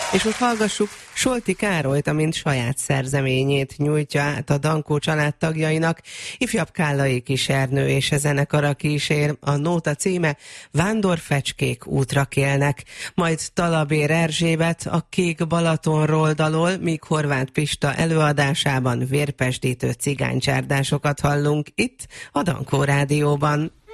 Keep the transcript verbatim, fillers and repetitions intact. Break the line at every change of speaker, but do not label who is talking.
És most hallgassuk Solti Károlyt, amint saját szerzeményét nyújtja át a Dankó család tagjainak. Ifjabb Kállai Kis Ernő és a zenekara kísér. A nóta címe Vándorfecskék útra kélnek. Majd Talabér Erzsébet a Kék Balatonról dalol, míg Horváth Pista előadásában vérpesdítő cigánycsárdásokat hallunk itt a Dankó Rádióban.